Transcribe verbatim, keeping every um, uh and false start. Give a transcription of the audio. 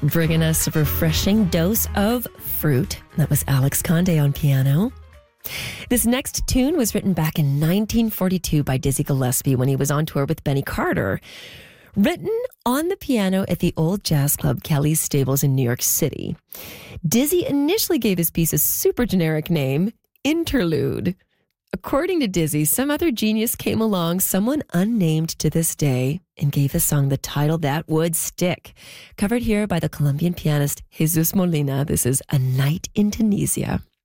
bringing us a refreshing dose of fruit. That was Alex Conde on piano. This next tune was written back in nineteen forty-two by Dizzy Gillespie when he was on tour with Benny Carter. Written on the piano at the old jazz club Kelly's Stables in New York City. Dizzy initially gave his piece a super generic name, Interlude. According to Dizzy, some other genius came along, someone unnamed to this day, and gave the song the title that would stick. Covered here by the Colombian pianist Jesus Molina. This is A Night in Tunisia.